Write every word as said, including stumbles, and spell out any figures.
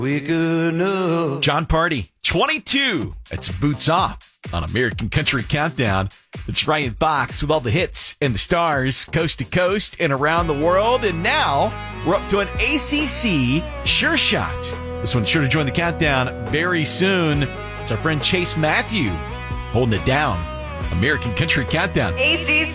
Wake up. John Party, twenty-two. It's Boots Off on American Country Countdown. It's Ryan Fox with all the hits and the stars coast to coast and around the world. And now we're up to an A C C Sure Shot. This one's sure to join the countdown very soon. It's our friend Chase Matthew holding it down. American Country Countdown. A C C